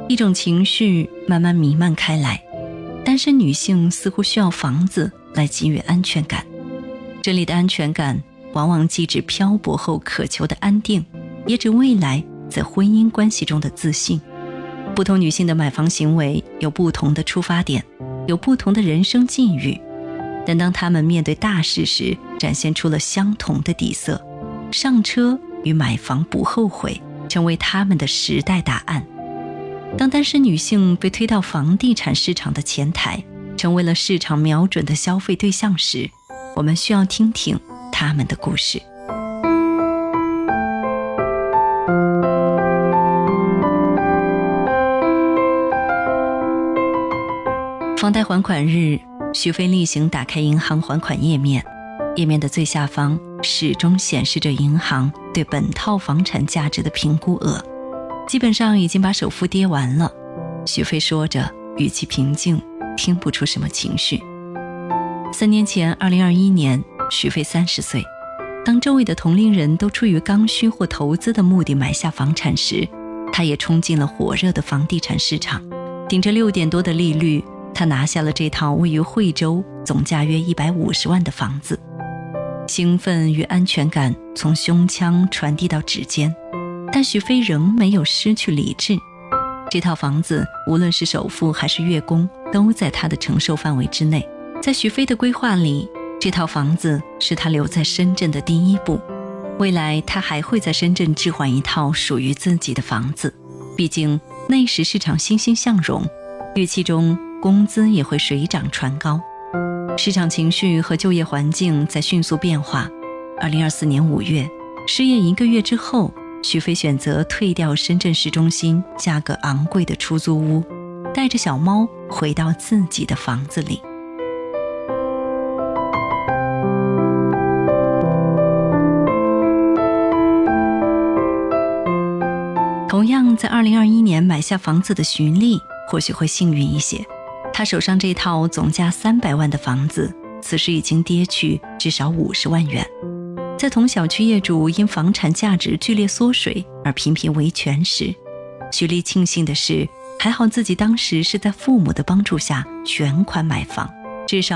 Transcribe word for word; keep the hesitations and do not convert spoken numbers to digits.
一种情绪慢慢弥漫开来，单身女性似乎需要房子来给予安全感。这里的安全感往往既指漂泊后渴求的安定，也指未来在婚姻关系中的自信。不同女性的买房行为有不同的出发点，有不同的人生际遇，但当她们面对大事时，展现出了相同的底色。上车与买房不后悔成为她们的时代答案。当单身女性被推到房地产市场的前台，成为了市场瞄准的消费对象时，我们需要听听她们的故事。房贷还款日，许飞例行打开银行还款页面，页面的最下方始终显示着银行对本套房产价值的评估额，基本上已经把首付跌完了。许飞说着，语气平静，听不出什么情绪。三年前二零二一年，许飞三十岁，当周围的同龄人都出于刚需或投资的目的买下房产时，他也冲进了火热的房地产市场。顶着六点多的利率，他拿下了这套位于惠州总价约一百五十万的房子。兴奋与安全感从胸腔传递到指尖，但许飞仍没有失去理智。这套房子无论是首付还是月供，都在他的承受范围之内。在许飞的规划里，这套房子是他留在深圳的第一步。未来他还会在深圳置换一套属于自己的房子，毕竟那时市场欣欣向荣，预期中工资也会水涨船高。市场情绪和就业环境在迅速变化。二零二四年五月，失业一个月之后，许飞选择退掉深圳市中心价格昂贵的出租屋，带着小猫回到自己的房子里。同样在二零二一年买下房子的徐丽或许会幸运一些，她手上这套总价三百万的房子，此时已经跌去至少五十万元。在同小区业主因房产价值剧烈缩水而频频维权时，徐丽庆幸的是，还好自己当时是在父母的帮助下全款买房，至少